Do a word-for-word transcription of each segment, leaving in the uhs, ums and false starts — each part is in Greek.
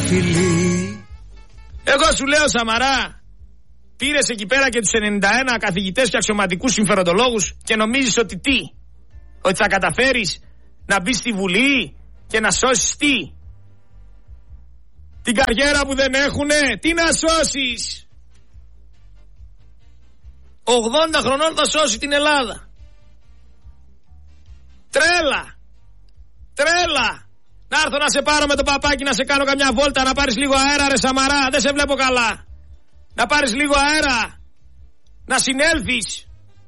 φιλί. Εγώ σου λέω, Σαμαρά, πήρες εκεί πέρα και τους ενενήντα ένα καθηγητές και αξιωματικούς συμφεροντολόγους και νομίζεις ότι τι? Ότι θα καταφέρεις να μπεις στη Βουλή και να σώσεις τι? Την καριέρα που δεν έχουνε, τι να σώσεις? ογδόντα χρονών θα σώσει την Ελλάδα. Τρέλα. Τρέλα. Να έρθω να σε πάρω με το παπάκι να σε κάνω καμιά βόλτα, να πάρεις λίγο αέρα, ρε Σαμαρά, δεν σε βλέπω καλά. Να πάρεις λίγο αέρα, να συνέλθεις.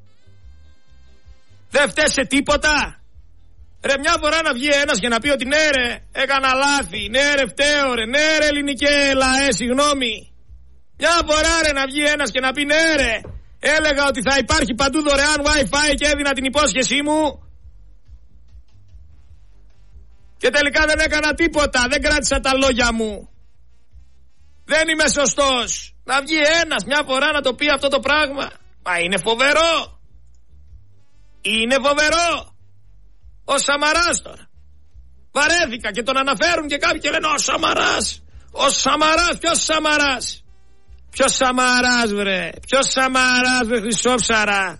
Δεν φταίς σε τίποτα. Ρε, μια φορά να βγει ένας και να πει ότι ναι ρε, έκανα λάθη, ναι ρε φταίω ρε, ναι ρε ελληνικέ λαέ, συγγνώμη. Μια φορά ρε να βγει ένας και να πει ναι ρε, έλεγα ότι θα υπάρχει παντού δωρεάν Wi-Fi και έδινα την υπόσχεσή μου. Και τελικά δεν έκανα τίποτα, δεν κράτησα τα λόγια μου. Δεν είμαι σωστός. Να βγει ένας μια φορά να το πει αυτό το πράγμα. Μα είναι φοβερό. Είναι φοβερό. Ο Σαμαράς τώρα. Βαρέθηκα και τον αναφέρουν και κάποιοι και λένε ο Σαμαράς. Ο Σαμαράς, ποιος Σαμαράς? Ποιος Σαμαράς βρε? Ποιος Σαμαράς βρε χρυσόψαρα?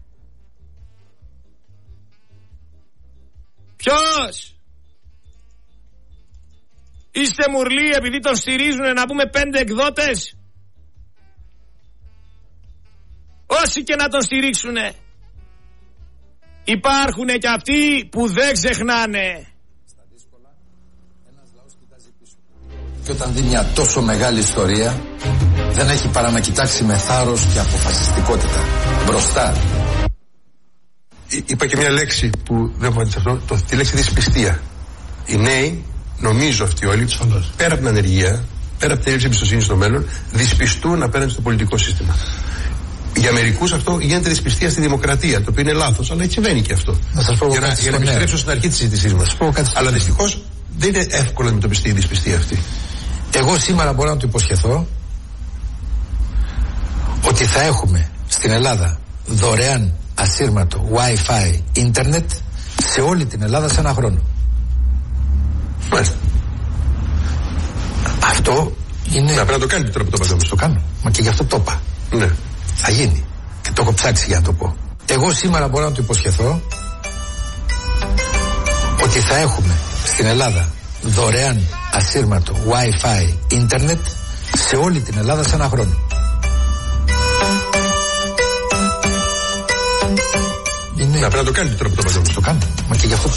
Ποιος? Είστε μουρλοί επειδή τον στηρίζουνε να πούμε πέντε εκδότες? Όσοι και να τον στηρίξουνε, υπάρχουνε και αυτοί που δεν ξεχνάνε. Στα δύσκολα, ένας λαός κοιτάζει πίσω. Και όταν δει μια τόσο μεγάλη ιστορία, δεν έχει παρά να κοιτάξει με θάρρος και αποφασιστικότητα μπροστά. Είπα και μια λέξη που δεν μου αρέσει αυτό, το, τη λέξη δυσπιστία. Οι νέοι, νομίζω αυτοί όλοι, πέρα από την ανεργία, πέρα από την έλλειψη εμπιστοσύνη στο μέλλον, δυσπιστούν απέναντι στο πολιτικό σύστημα. Για μερικούς αυτό γίνεται δυσπιστία στη δημοκρατία, το οποίο είναι λάθος, αλλά έτσι συμβαίνει και αυτό. Να σας πω για να, για να επιστρέψω στην αρχή της συζήτησής μας. Αλλά δυστυχώς δεν είναι εύκολο να αντιμετωπιστεί η δυσπιστία αυτή. Εγώ σήμερα μπορώ να του υποσχεθώ ότι θα έχουμε στην Ελλάδα δωρεάν ασύρματο Wi-Fi ίντερνετ σε όλη την Ελλάδα σε ένα χρόνο. Μάλιστα. Αυτό είναι... Να πρέπει να το κάνει τώρα που το είπαμε. Το κάνω, μα και γι' αυτό το είπα. Ναι. Θα γίνει. Και το έχω ψάξει για να το πω. Εγώ σήμερα μπορώ να του υποσχεθώ ότι θα έχουμε στην Ελλάδα δωρεάν ασύρματο Wi-Fi ίντερνετ σε όλη την Ελλάδα σε ένα χρόνο. Είναι... Να πρέπει να το κάνει τώρα που το είπαμε. Το κάνω, μα και γι' αυτό